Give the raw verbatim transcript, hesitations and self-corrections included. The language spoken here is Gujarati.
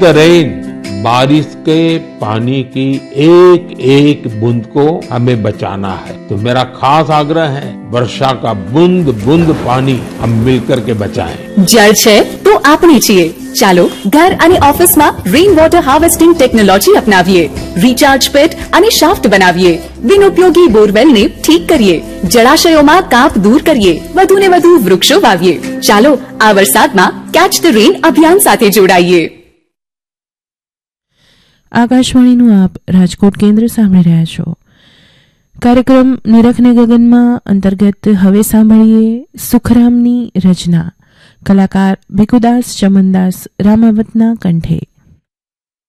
द रेन, बारिश के पानी की एक एक बूंद को हमें बचाना है। तो मेरा खास आग्रह है, वर्षा का बूंद बूंद पानी हम मिलकर के बचाएं। जल છે તો આપણે છીએ। ચાલો ઘર અને ઓફિસમાં rain water harvesting technology અપનાવીએ, recharge પેટ અને શાફ્ટ બનાવીએ, બિનઉપયોગી બોરવેલને ઠીક કરીએ, જળાશયોમાં કાપ દૂર કરીએ, વધુને વધુ વૃક્ષો વાવીએ। ચાલો આ વરસાદમાં કેચ ધ રેન અભિયાન સાથે જોડાઈએ। આકાશવાણીનું આપ રાજકોટ કેન્દ્ર સાંભળી રહ્યા છો। કાર્યક્રમ નિરખને ગગનમાં અંતર્ગત હવે સાંભળીએ સુખરામની રચના, કલાકાર ભીખુદાસ ચમનદાસ રામાવતના કંઠે।